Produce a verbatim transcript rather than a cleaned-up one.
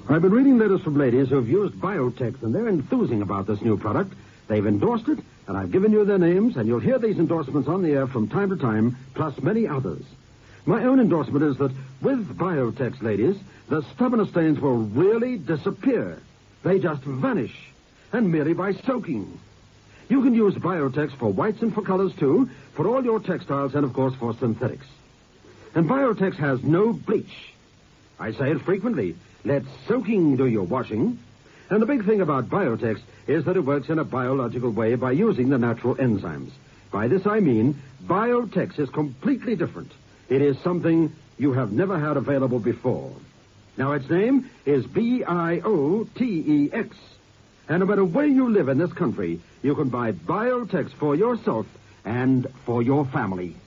I've been reading letters from ladies who've used Biotex, and they're enthusing about this new product. They've endorsed it, and I've given you their names, and you'll hear these endorsements on the air from time to time, plus many others. My own endorsement is that with Biotex, ladies, the stubborn stains will really disappear. They just vanish, and merely by soaking. You can use Biotex for whites and for colors, too, for all your textiles and, of course, for synthetics. And Biotex has no bleach. I say it frequently. Let soaking do your washing. And the big thing about Biotex is that it works in a biological way by using the natural enzymes. By this I mean Biotex is completely different. It is something you have never had available before. Now, its name is B I O T E X. And no matter where you live in this country, you can buy Biotex for yourself and for your family.